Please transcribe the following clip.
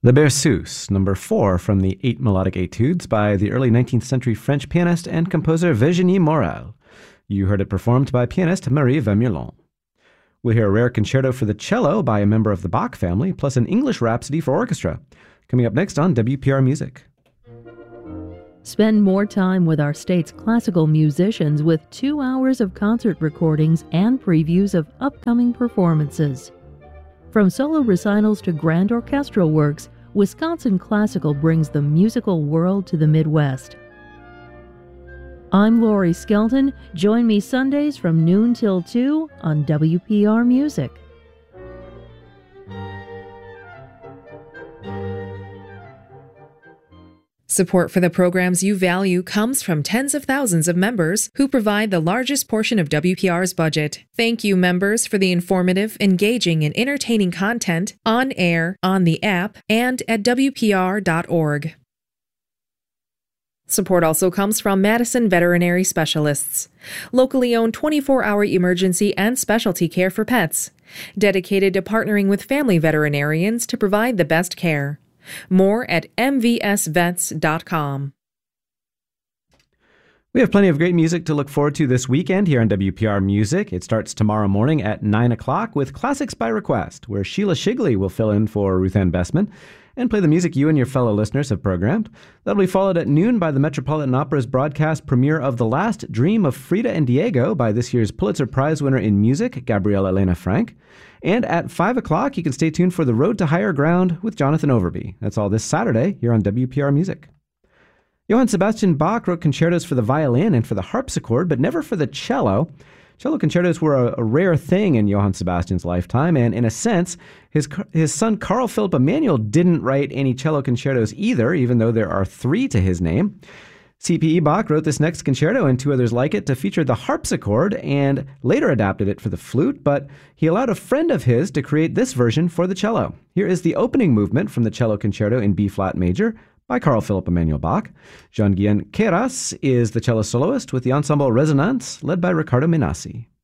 Le Berceuse, number 4 from the 8 melodic etudes by the early 19th century French pianist and composer Virginie Morel. You heard it performed by pianist Marie Vermeulen. We'll hear a rare concerto for the cello by a member of the Bach family, plus an English Rhapsody for orchestra. Coming up next on WPR Music. Spend more time with our state's classical musicians with 2 hours of concert recordings and previews of upcoming performances. From solo recitals to grand orchestral works, Wisconsin Classical brings the musical world to the Midwest. I'm Lori Skelton. Join me Sundays from noon till 2 on WPR Music. Support for the programs you value comes from tens of thousands of members who provide the largest portion of WPR's budget. Thank you, members, for the informative, engaging, and entertaining content on air, on the app, and at WPR.org. Support also comes from Madison Veterinary Specialists, locally owned 24-hour emergency and specialty care for pets, dedicated to partnering with family veterinarians to provide the best care. More at mvsvets.com. We have plenty of great music to look forward to this weekend here on WPR Music. It starts tomorrow morning at 9 o'clock with Classics by Request, where Sheila Shigley will fill in for Ruth Ann Bessman and play the music you and your fellow listeners have programmed. That'll be followed at noon by the Metropolitan Opera's broadcast premiere of The Last Dream of Frida and Diego by this year's Pulitzer Prize winner in music, Gabrielle Elena Frank. And at 5 o'clock, you can stay tuned for The Road to Higher Ground with Jonathan Overby. That's all this Saturday here on WPR Music. Johann Sebastian Bach wrote concertos for the violin and for the harpsichord, but never for the cello. Cello concertos were a rare thing in Johann Sebastian's lifetime, and in a sense, his son Carl Philipp Emanuel didn't write any cello concertos either, even though there are 3 to his name. C.P.E. Bach wrote this next concerto and 2 others like it to feature the harpsichord and later adapted it for the flute, but he allowed a friend of his to create this version for the cello. Here is the opening movement from the cello concerto in B-flat major by Carl Philipp Emanuel Bach. Jean-Guyen Queyras is the cello soloist with the ensemble Resonance led by Riccardo Minassi.